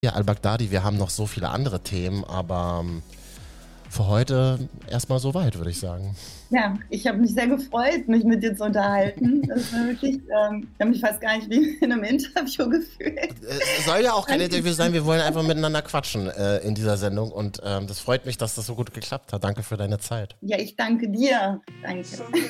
Ja, Al-Baghdadi, wir haben noch so viele andere Themen, aber für heute erstmal soweit, würde ich sagen. Ja, ich habe mich sehr gefreut, mich mit dir zu unterhalten. Das war wirklich, ich habe mich fast gar nicht wie in einem Interview gefühlt. Es soll ja auch kein Danke. Interview sein, wir wollen einfach miteinander quatschen in dieser Sendung und das freut mich, dass das so gut geklappt hat. Danke für deine Zeit. Ja, ich danke dir. Danke.